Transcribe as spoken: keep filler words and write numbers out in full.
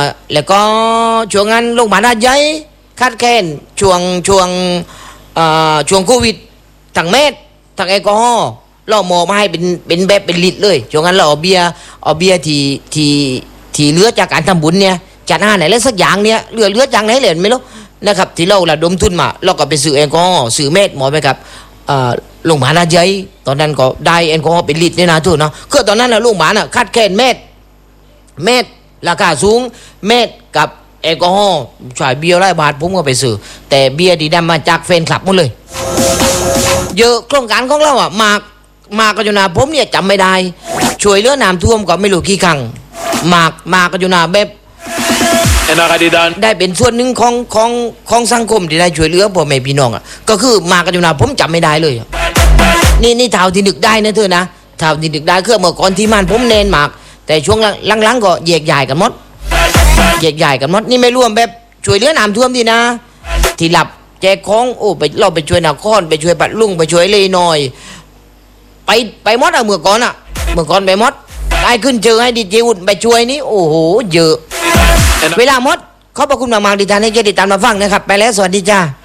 แล้วก็ช่วงนั้นโรงพยาบาลหาดใหญ่คาดแคลนช่วงช่วงอ่าช่วงโควิดทั้งเม็ดทั้งแอลกอฮอล์เราหมอมาให้เป็นเป็นแบบเป็นลิตรเลยช่วงนั้นเราเอาเบียร์เอาเบียร์ที่ที่ที่เหลือจากการทำบุญเนี่ยจัดหาไหนแล้วสักอย่างเนี่ยเหลือเหลือจากไหนเหลือไม่รู้นะครับที่เราระดมทุนมาเราก็ไปซื้อแอลกอฮอล์ซื้อเม็ดหมอไปกับโรงพยาบาลหาดใหญ่ตอนนั้นก็ได้แอลกอฮอล์เป็นลิตรเนี่ยนะทุกเนาะคือตอนนั้นนะโรงพยาบาลอ่ะคาดแคลนเม็ดเม็ดราคาสูงเม็ดกับแอลกอฮอล์ชายเบียร์ไรบาทผมก็ไปซื้อแต่เบียร์ที่ได้มาจากแฟนคลับหมดเลยเยอะโครงการของเราอ่ะมากมากกันอยู่นะผมเนี่ยจำไม่ได้ช่วยเหลือน้ำท่วมก็ไม่รู้กี่ครั้งมากมากกันอยู่นะแบบได้เป็นส่วนหนึ่งของของของสังคมที่ได้ช่วยเหลือพ่อแม่พี่น้องอ่ะก็คือมากกันอยู่นะผมจำไม่ได้เลยนี่นี่เท่าที่นึกได้นะเธอนะเท่าที่นึกได้คือเมื่อก่อนที่มันผมเน้นมากแต่ช่วงหลังๆก็แยกย้ายกันหมดแยกย้ายกันหมดนี่ไม่รวมแบบช่วยเหลือน้ำท่วมดีนะที่หลับแจกของโอ้ไปเราไปช่วยนครไปช่วยปัดลุงไปช่วยเลยหน่อยไปไปมดอะเมื่อก่อนอะเมื่อก่อนไปมดได้ขึ้นเจอให้ดีเจอุ่นไปช่วยนี่โอ้โหเยอะเวลามดขอบพระคุณมากๆที่ท่านให้เกียรติติดตามมาฟังนะครับไปแล้วสวัสดีจ้า